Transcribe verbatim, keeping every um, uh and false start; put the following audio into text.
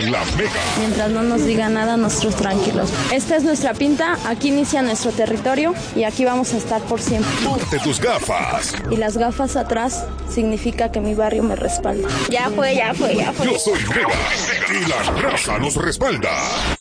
La Mega. Mientras no nos diga nada, nosotros tranquilos. Esta es nuestra pinta, aquí inicia nuestro territorio y aquí vamos a estar por siempre. Ponte tus gafas. Y las gafas atrás significa que mi barrio me respalda. Ya fue, ya fue, ya fue. Yo soy Mega y la raza nos respalda.